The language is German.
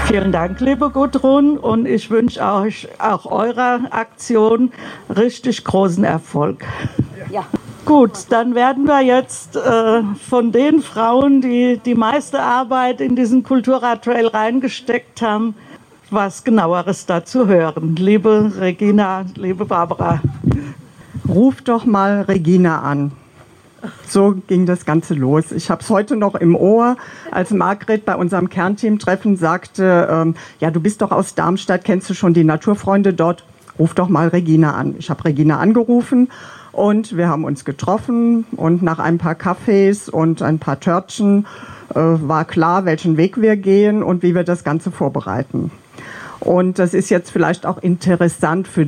Vielen Dank, liebe Gudrun, und ich wünsche euch auch eurer Aktion richtig großen Erfolg. Ja. Gut, dann werden wir jetzt von den Frauen, die die meiste Arbeit in diesen Kulturradtrail reingesteckt haben, was Genaueres dazu hören. Liebe Regina, liebe Barbara. Ruf doch mal Regina an. So ging das Ganze los. Ich habe es heute noch im Ohr, als Margret bei unserem Kernteam-Treffen sagte, ja, du bist doch aus Darmstadt, kennst du schon die Naturfreunde dort? Ruf doch mal Regina an. Ich habe Regina angerufen und wir haben uns getroffen und nach ein paar Kaffees und ein paar Törtchen war klar, welchen Weg wir gehen und wie wir das Ganze vorbereiten. Und das ist jetzt vielleicht auch interessant für